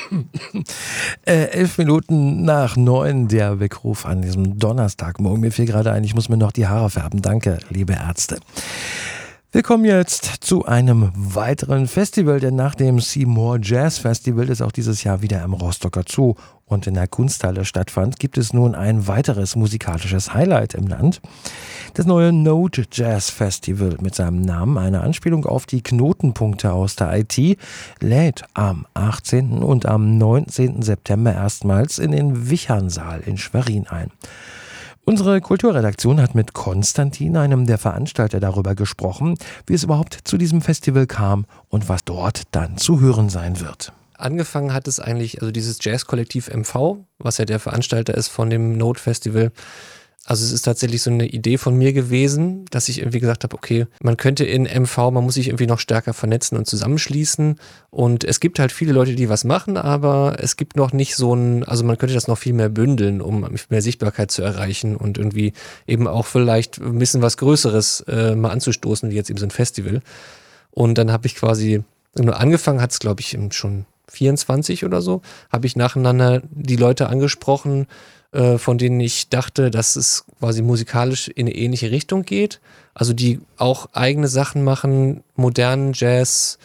11 Minuten nach 9 der Weckruf an diesem Donnerstagmorgen. Mir fiel gerade ein, ich muss mir noch die Haare färben. Danke, liebe Ärzte. Wir kommen jetzt zu einem weiteren Festival, denn nach dem Seymour Jazz Festival, das auch dieses Jahr wieder im Rostocker Zoo und in der Kunsthalle stattfand, gibt es nun ein weiteres musikalisches Highlight im Land. Das neue Note Jazz Festival mit seinem Namen, eine Anspielung auf die Knotenpunkte aus der IT, lädt am 18. und am 19. September erstmals in den Wichernsaal in Schwerin ein. Unsere Kulturredaktion hat mit Konstantin, einem der Veranstalter, darüber gesprochen, wie es überhaupt zu diesem Festival kam und was dort dann zu hören sein wird. Angefangen hat es eigentlich, also dieses Jazzkollektiv MV, was ja der Veranstalter ist von dem Note Festival. Also es ist tatsächlich so eine Idee von mir gewesen, dass ich irgendwie gesagt habe, okay, man könnte in MV, man muss sich irgendwie noch stärker vernetzen und zusammenschließen. Und es gibt halt viele Leute, die was machen, aber es gibt noch nicht so also man könnte das noch viel mehr bündeln, um mehr Sichtbarkeit zu erreichen und irgendwie eben auch vielleicht ein bisschen was Größeres mal anzustoßen, wie jetzt eben so ein Festival. Und dann habe ich quasi, angefangen hat es glaube ich schon 24 oder so, habe ich nacheinander die Leute angesprochen, von denen ich dachte, dass es quasi musikalisch in eine ähnliche Richtung geht. Also die auch eigene Sachen machen, modernen Jazz,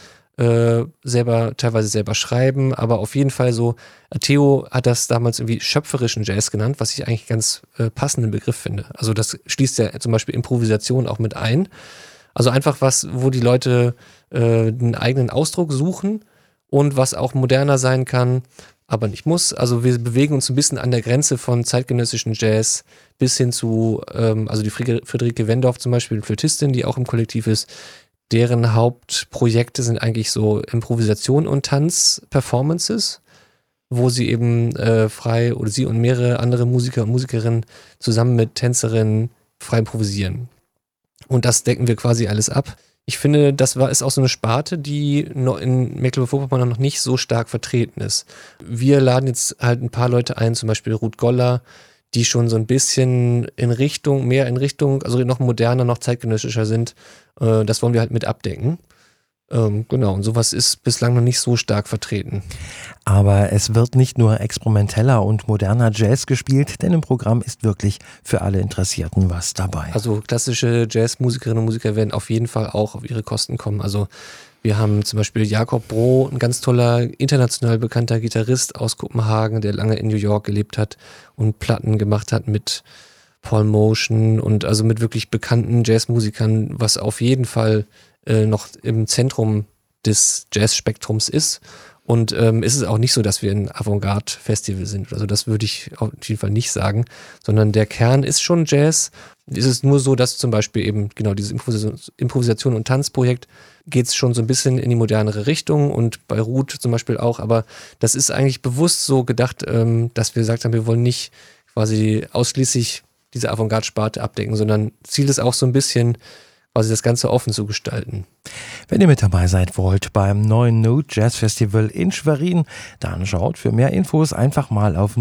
teilweise selber schreiben, aber auf jeden Fall so, Theo hat das damals irgendwie schöpferischen Jazz genannt, was ich eigentlich ganz passenden Begriff finde. Also das schließt ja zum Beispiel Improvisation auch mit ein. Also einfach was, wo die Leute einen eigenen Ausdruck suchen und was auch moderner sein kann, aber nicht muss. Also wir bewegen uns ein bisschen an der Grenze von zeitgenössischen Jazz bis hin zu, also die Friederike Wendorf zum Beispiel, Flötistin, die auch im Kollektiv ist, deren Hauptprojekte sind eigentlich so Improvisation und Tanz-Performances, wo sie eben frei oder sie und mehrere andere Musiker und Musikerinnen zusammen mit Tänzerinnen frei improvisieren. Und das decken wir quasi alles ab. Ich finde, ist auch so eine Sparte, die noch in Mecklenburg-Vorpommern noch nicht so stark vertreten ist. Wir laden jetzt halt ein paar Leute ein, zum Beispiel Ruth Goller, die schon so ein bisschen mehr in Richtung, also noch moderner, noch zeitgenössischer sind. Das wollen wir halt mit abdecken. Genau, und sowas ist bislang noch nicht so stark vertreten. Aber es wird nicht nur experimenteller und moderner Jazz gespielt, denn im Programm ist wirklich für alle Interessierten was dabei. Also klassische Jazzmusikerinnen und Musiker werden auf jeden Fall auch auf ihre Kosten kommen. Also wir haben zum Beispiel Jakob Broh, ein ganz toller, international bekannter Gitarrist aus Kopenhagen, der lange in New York gelebt hat und Platten gemacht hat mit Paul Motion und also mit wirklich bekannten Jazzmusikern, was auf jeden Fall noch im Zentrum des Jazzspektrums ist. Und ist es auch nicht so, dass wir ein Avantgarde-Festival sind. Also das würde ich auf jeden Fall nicht sagen, sondern der Kern ist schon Jazz. Es ist nur so, dass zum Beispiel eben genau dieses Improvisation- und Tanzprojekt geht es schon so ein bisschen in die modernere Richtung und bei Ruth zum Beispiel auch. Aber das ist eigentlich bewusst so gedacht, dass wir gesagt haben, wir wollen nicht quasi ausschließlich diese Avantgarde-Sparte abdecken, sondern Ziel ist auch so ein bisschen quasi das Ganze offen zu gestalten. Wenn ihr mit dabei seid wollt beim neuen Note Jazz Festival in Schwerin, dann schaut für mehr Infos einfach mal auf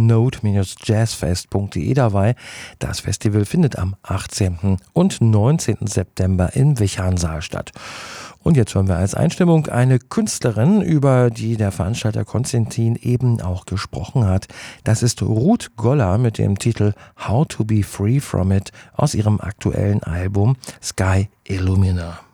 note-jazzfest.de dabei. Das Festival findet am 18. und 19. September im Wichernsaal statt. Und jetzt hören wir als Einstimmung eine Künstlerin, über die der Veranstalter Konstantin eben auch gesprochen hat. Das ist Ruth Goller mit dem Titel How to be Free from It aus ihrem aktuellen Album Sky Illumina.